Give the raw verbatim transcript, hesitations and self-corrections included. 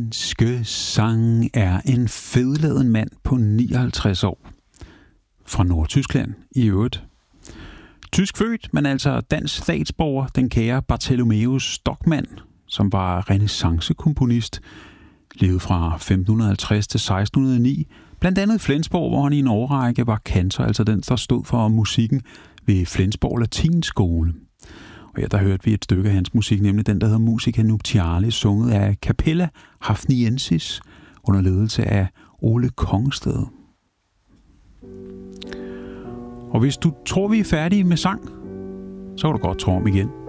danske sang er en fedladen mand på nioghalvtreds år. Fra Nordtyskland i øvrigt. Tysk født, men altså dansk statsborger, den kære Bartholomeus Stockmann, som var renæssancekomponist, levede fra femten halvtreds til seksten nul ni, blandt andet i Flensborg, hvor han i en årrække var kantor, altså den, der stod for musikken ved Flensborg Latinskole. Og her der hørte vi et stykke af hans musik, nemlig den, der hedder Musica Nuptiale, sunget af Capella Hafniensis under ledelse af Ole Kongsted. Og hvis du tror, vi er færdige med sang, så kan du godt tro om igen.